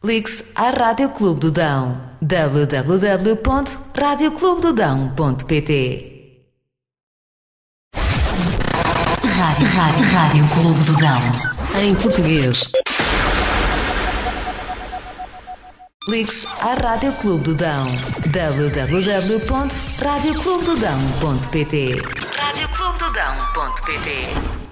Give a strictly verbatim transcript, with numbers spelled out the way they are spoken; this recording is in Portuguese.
Ligue-se à Rádio Clube do Dão. w w w ponto rádio clube do dão ponto p t. Rádio, Rádio, Rádio Clube do Dão. Em português. Ligue-se à Rádio Clube do Dão. w w w ponto rádio clube do dão ponto p t. rádio clube do dão ponto p t.